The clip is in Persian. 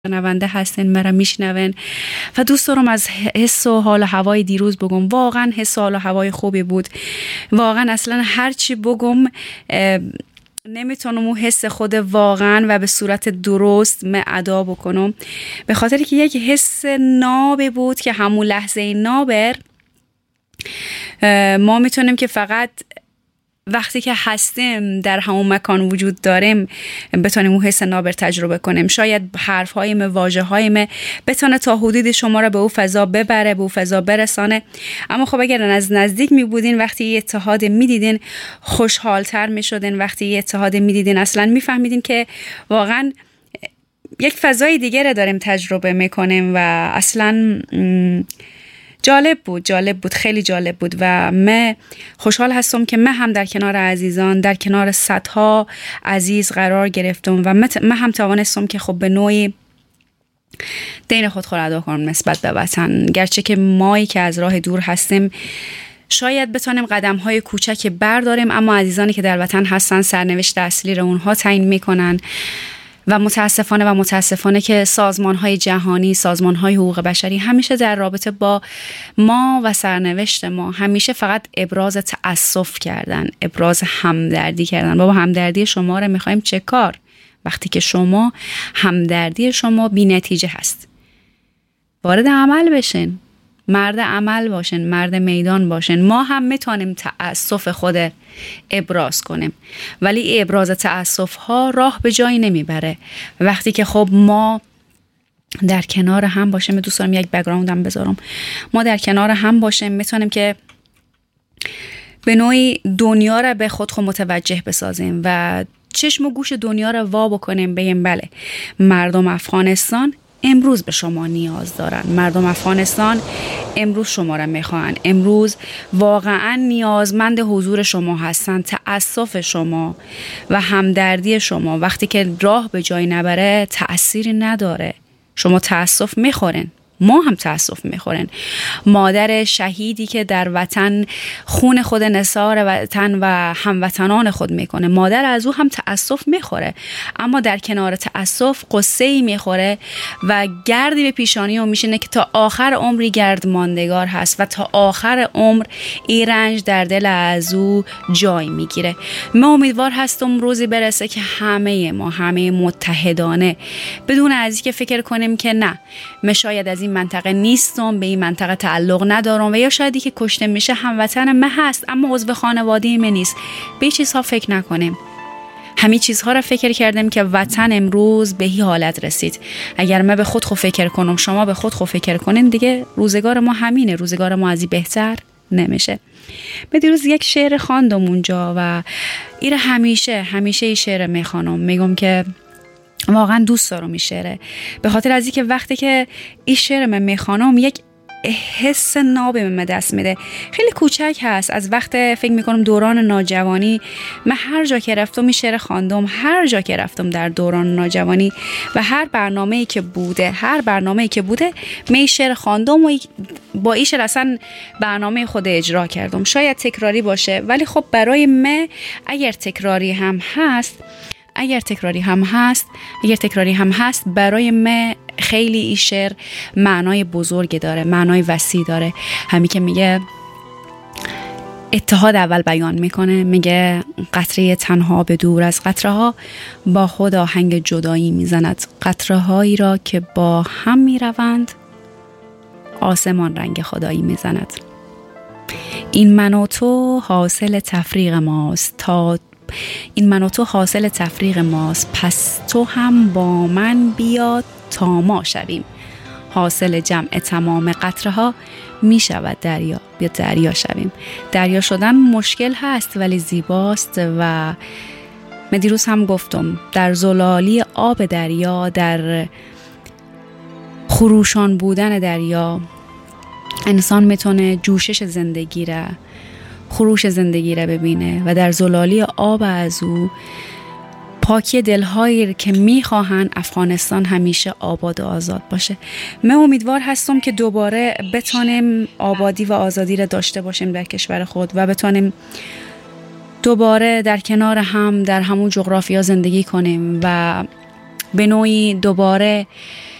شنونده هستین مرا میشنون و دوست دارم از حس و حال و هوای دیروز بگم. واقعا حس و حال و هوای خوبی بود. واقعا اصلا هرچی بگم نمیتونم اون حس خود واقعا و به صورت درست ادا بکنم، به خاطر که یک حس نابی بود که همون لحظه نابر ما میتونیم که فقط وقتی که هستیم در همون مکان وجود داریم بتونیم اون حس نابر تجربه کنیم. شاید حرف‌های واژه‌های بتونه تا حدود شما را به اون فضا ببره، به اون فضا برسانه. اما خب اگر از نزدیک می بودین، وقتی یه اتحاد می دیدین خوشحال‌تر می شدین. وقتی یه اتحاد می دیدین اصلا می فهمیدین که واقعا یک فضای دیگه را داریم تجربه می کنیم و اصلا جالب بود، خیلی جالب بود و من خوشحال هستم که من هم در کنار عزیزان، در کنار صدها عزیز قرار گرفتم و من هم توانستم که خب به نوعی دین خود ادا کنم نسبت به وطن. گرچه که مایی که از راه دور هستیم شاید بتونیم قدم‌های کوچکی برداریم، اما عزیزانی که در وطن هستن سرنوشت اصلی رو اونها تعیین میکنن و متاسفانه که سازمان‌های جهانی، سازمان‌های حقوق بشری همیشه در رابطه با ما و سرنوشت ما همیشه فقط ابراز تأسف کردن، ابراز همدردی کردن. بابا همدردی شما رو می‌خوایم چه کار وقتی که شما همدردی شما بی‌نتیجه هست؟ وارد عمل بشین، مرد عمل باشین، مرد میدان باشین. ما هم میتونیم تأسف خود ابراز کنیم، ولی ابراز تأسف ها راه به جایی نمیبره. وقتی که خب ما در کنار هم باشیم، دوست دارم یک بک‌گراندم بذارم، ما در کنار هم باشیم میتونیم که به نوعی دنیا را به خود متوجه بسازیم و چشم و گوش دنیا را وا بکنیم، بگیم بله مردم افغانستان امروز به شما نیاز دارن، مردم افغانستان امروز شما را میخوان، امروز واقعا نیازمند حضور شما هستن. تأسف شما و همدردی شما وقتی که راه به جای نبره تأثیری نداره. شما تأسف میخورن، ما هم تأسف میخورن. مادر شهیدی که در وطن خون خود نثار وطن و هموطنان خود میکنه، مادر از او هم تأسف میخوره، اما در کنار تأسف قصه‌ای میخوره و گردی به پیشانی او میشینه که تا آخر عمری گرد ماندگار هست و تا آخر عمر این رنج در دل از او جای میگیره. من امیدوار هستم روزی برسه که همه متحدانه بدون از اینکه فکر کنیم که نه من شاید از این منطقه نیستم، به این منطقه تعلق ندارم و یا شایدی که کشته میشه هموطن من هست اما عضو خانواده من نیست، به این چیزها فکر نکنیم. همین چیزها را فکر کردیم که وطن امروز به این حالت رسید. اگر من به خود فکر کنم، شما به خود فکر کنین، دیگه روزگار ما همینه، روزگار ما از این بهتر نمیشه. من دیروز یک شعر خواندم اونجا و این همیشه این شعر میخوانم، میگم که واقعا دوست دارم این شعره، به خاطر از اینکه وقتی که این شعر من میخوانم یک حس نابی من دست میده. خیلی کوچک هست، از وقت فکر میکنم دوران ناجوانی من هر جا که رفتم این شعر خواندم، هر جا که رفتم در دوران ناجوانی و هر برنامه‌ای که بوده من این شعر خواندم و با این شعر اصلا برنامه خود اجرا کردم. شاید تکراری باشه ولی خب برای من اگر تکراری هم هست برای من خیلی این شعر معنای بزرگی داره، معنای وسیع داره. همین که میگه اتحاد اول بیان میکنه، میگه قطره تنها به دور از قطره ها با خود آهنگ جدایی میزند، قطره هایی را که با هم میروند آسمان رنگ خدایی میزند. این من و تو حاصل تفریق ماست، پس تو هم با من بیا تا ما شویم. حاصل جمع تمام قطره ها می شود دریا، بیا دریا شویم. دریا شدن مشکل هست ولی زیباست و من دیروز هم گفتم در زلالی آب دریا، در خروشان بودن دریا انسان میتونه جوشش زندگی را، خروش زندگی را ببینه و در زلالی آب از او پاکی دلهایی که میخواهن افغانستان همیشه آباد و آزاد باشه. من امیدوار هستم که دوباره بتونیم آبادی و آزادی را داشته باشیم در کشور خود و بتونیم دوباره در کنار هم در همون جغرافیا زندگی کنیم و به نوعی دوباره